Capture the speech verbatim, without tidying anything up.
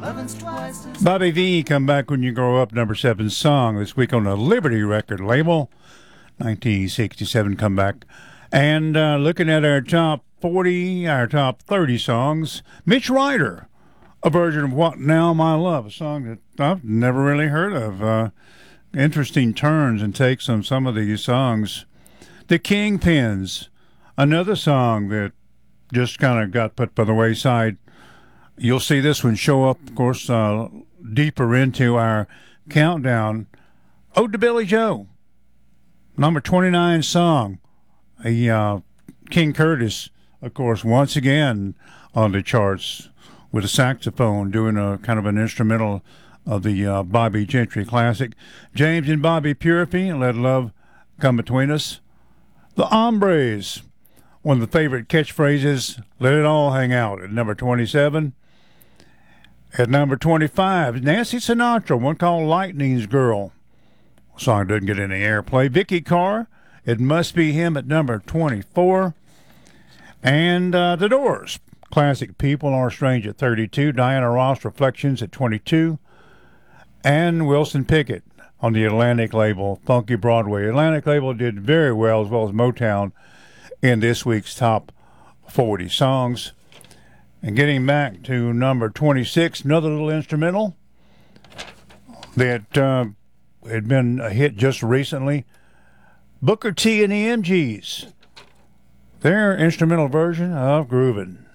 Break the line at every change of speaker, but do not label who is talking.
Bobby V, Come Back When You Grow Up, number seven song this week on the Liberty record label. nineteen sixty-seven comeback. And uh, looking at our top forty, our top thirty songs, Mitch Ryder, a version of What Now My Love, a song that I've never really heard of. Uh, interesting turns and takes on some of these songs. The Kingpins, another song that just kind of got put by the wayside. You'll see this one show up, of course, uh, deeper into our countdown. Ode to Billy Joe, number twenty-nine song. A uh, King Curtis, of course, once again on the charts with a saxophone doing a kind of an instrumental of the uh, Bobby Gentry classic. James and Bobby Purify, Let Love Come Between Us. The Hombres, one of the favorite catchphrases, Let It All Hang Out, at number twenty-seven. At number twenty-five, Nancy Sinatra, one called Lightning's Girl. Song doesn't get any airplay. Vicky Carr, It Must Be Him, at number twenty-four. And uh, The Doors, classic People Are Strange, at thirty-two. Diana Ross, Reflections, at twenty-two. And Wilson Pickett on the Atlantic label, Funky Broadway. Atlantic label did very well, as well as Motown, in this week's top forty songs. And getting back to number twenty-six, another little instrumental that uh, had been a hit just recently. Booker T and the M Gs, their instrumental version of Groovin'.